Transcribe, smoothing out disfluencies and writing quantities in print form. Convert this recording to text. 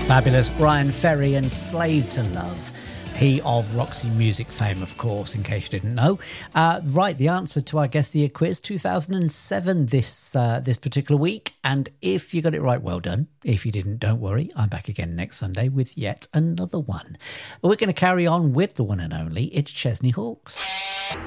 Fabulous Brian Ferry and Slave to Love. He of Roxy Music fame, of course, in case you didn't know. Right, the answer to our Guess the Year quiz 2007 this particular week. And if you got it right, well done. If you didn't, don't worry. I'm back again next Sunday with yet another one. We're going to carry on with the one and only. It's Chesney Hawkes.